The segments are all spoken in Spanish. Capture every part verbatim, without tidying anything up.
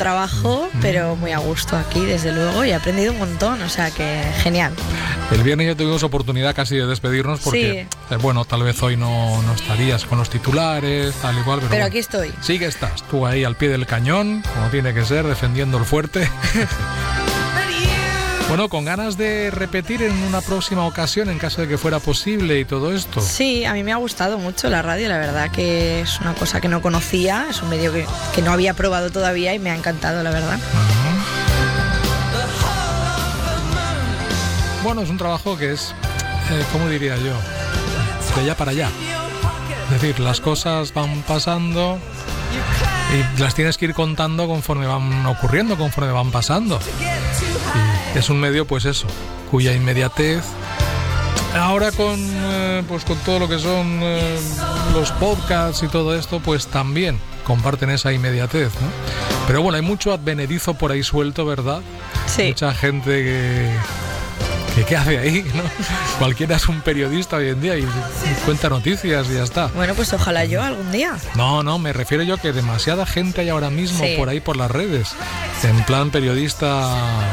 trabajo, mm. pero muy a gusto aquí, desde luego, y he aprendido un montón, o sea que genial. El viernes ya tuvimos oportunidad casi de despedirnos porque, sí. eh, bueno, tal vez hoy no, no estarías con los titulares, tal y cual, pero, pero bueno, aquí estoy. Sí que estás, tú ahí al pie del cañón, como tiene que ser, defendiendo el fuerte. Bueno, con ganas de repetir en una próxima ocasión en caso de que fuera posible y todo esto. Sí, a mí me ha gustado mucho la radio, la verdad que es una cosa que no conocía, es un medio que, que no había probado todavía y me ha encantado, la verdad. Uh-huh. Bueno, es un trabajo que es, eh, ¿cómo diría yo? De allá para allá. Es decir, las cosas van pasando y las tienes que ir contando conforme van ocurriendo, conforme van pasando. Y es un medio, pues eso, cuya inmediatez, ahora con, eh, pues con todo lo que son eh, los podcasts y todo esto, pues también comparten esa inmediatez, ¿no? Pero bueno, hay mucho advenedizo por ahí suelto, ¿verdad? Sí. Mucha gente que... ¿Qué, ¿Qué hace ahí? ¿No? Cualquiera es un periodista hoy en día y, y cuenta noticias y ya está. Bueno, pues ojalá yo algún día. No, no, me refiero yo que demasiada gente hay ahora mismo sí. por ahí por las redes, en plan periodista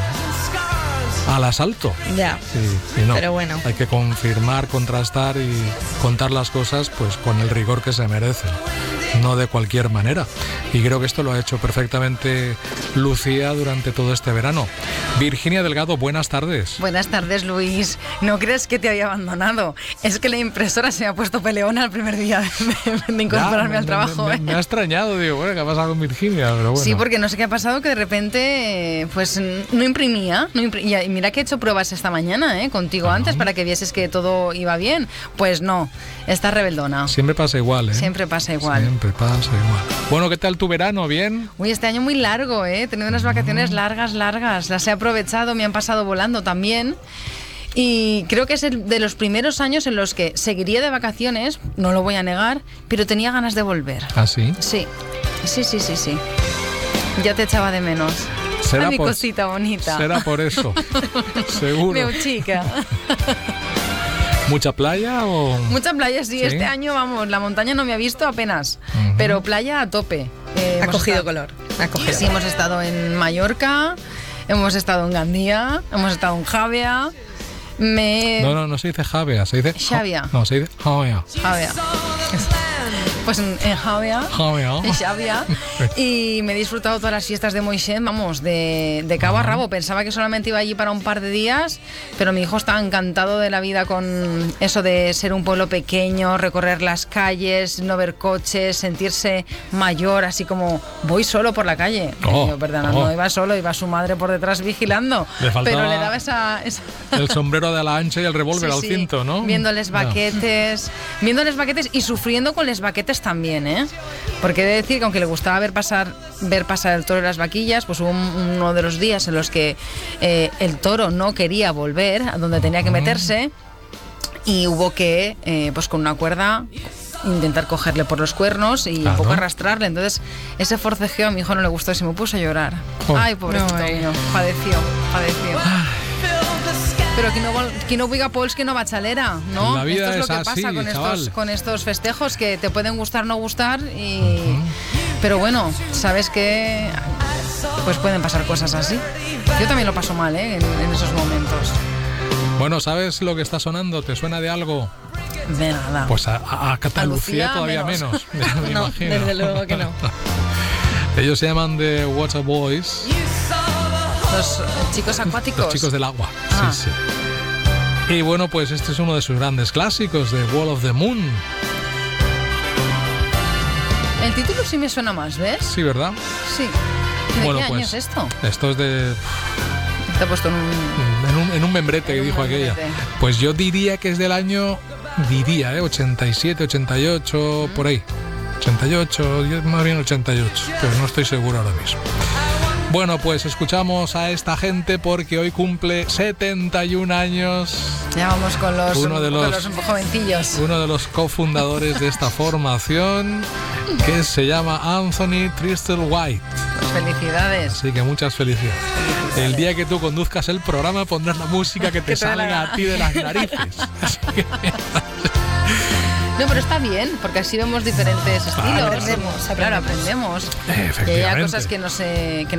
al asalto. Ya, sí, y no, pero bueno. Hay que confirmar, contrastar y contar las cosas pues con el rigor que se merecen, no de cualquier manera. Y creo que esto lo ha hecho perfectamente Lucía durante todo este verano. Virginia Delgado, buenas tardes. Buenas tardes, Luis. No crees que te había abandonado. Es que la impresora se me ha puesto peleona el primer día de, de incorporarme ya, me, al trabajo. Me, ¿eh? me, me ha extrañado, digo, bueno, ¿qué ha pasado con Virginia? Pero bueno. Sí, porque no sé qué ha pasado, que de repente pues no imprimía. No imprimía. Y mira que he hecho pruebas esta mañana, ¿eh? Contigo uh-huh. antes, para que vieses que todo iba bien. Pues no, está rebeldona. Siempre pasa igual, ¿eh? Siempre pasa igual. Siempre pasa igual. Bueno, ¿qué tal tu verano? ¿Bien? Uy, este año muy largo, ¿eh? He tenido unas vacaciones largas, largas. Las he aprovechado, me han pasado volando también. Y creo que es el de los primeros años en los que seguiría de vacaciones, no lo voy a negar, pero tenía ganas de volver. ¿Ah, sí? Sí, sí, sí, sí, sí. Ya te echaba de menos. ¿Será Ay, mi por, cosita bonita. Será por eso, seguro. Meu chica. ¿Mucha playa o...? Mucha playa, sí. sí. Este año, vamos, la montaña no me ha visto apenas, uh-huh. pero playa a tope. Eh, ha cogido estado... color. Ha cogido sí, color. Hemos estado en Mallorca, hemos estado en Gandía, hemos estado en Javea. Me... No, no, no se dice Javea, se dice... Xavia. No, se dice Javea. Javea. Pues en, en Javea, Javea. en Xavia, y me he disfrutado todas las fiestas de Moixent, vamos, de, de cabo a rabo. Pensaba que solamente iba allí para un par de días, pero mi hijo estaba encantado de la vida con eso de ser un pueblo pequeño, recorrer las calles, no ver coches, sentirse mayor, así como voy solo por la calle. Oh, y yo, perdona, oh. no iba solo, iba su madre por detrás vigilando, le pero le daba esa, esa... el sombrero de ala ancha y el revólver sí, al sí. cinto, ¿no? Viéndoles baquetes, no. viéndoles baquetes y sufriendo con les baquetes también, ¿eh? Porque he de decir que aunque le gustaba ver pasar, ver pasar el toro y las vaquillas, pues hubo un, uno de los días en los que eh, el toro no quería volver a donde tenía que meterse y hubo que, eh, pues con una cuerda, intentar cogerle por los cuernos y claro. un poco arrastrarle. Entonces ese forcejeo a mi hijo no le gustó y se me puso a llorar. Oh. Ay, pobrecito no, mío, padeció, padeció. Pero qui no, vol, qui no vulga pols que no va xalera, ¿no? La vida Esto es lo es que así, pasa con estos, con estos festejos, que te pueden gustar o no gustar, y... uh-huh. pero bueno, sabes que pues pueden pasar cosas así. Yo también lo paso mal, ¿eh? en, en esos momentos. Bueno, ¿sabes lo que está sonando? ¿Te suena de algo? De nada. Pues a, a, a Catalucía todavía menos, menos me no, imagino. Desde luego que no. Ellos se llaman The Water Boys. Los chicos acuáticos. Los chicos del agua, ah. sí, sí. Y bueno, pues este es uno de sus grandes clásicos, The Wall of the Moon. El título sí me suena más, ¿ves? Sí, ¿verdad? Sí. ¿De bueno, qué pues, año es esto? Esto es de... Te ha puesto en un... En un, en un membrete en que un dijo membrete. aquella. Pues yo diría que es del año... Diría, ¿eh? ochenta y siete, ochenta y ocho, ¿Mm? Por ahí. ochenta y ocho, más bien ochenta y ocho, pero no estoy seguro ahora mismo. Bueno, pues escuchamos a esta gente porque hoy cumple setenta y un años. Ya vamos con los, uno de los, con los jovencillos. Uno de los cofundadores de esta formación, que se llama Anthony Thistlethwaite. Felicidades. Así que muchas felicidades. felicidades. El día que tú conduzcas el programa pondrás la música que te salga a ti de las narices. Así que... No, pero está bien, porque así vemos diferentes estilos. Claro, aprendemos, Claro, aprendemos. Efectivamente. Que hay cosas que no se... Que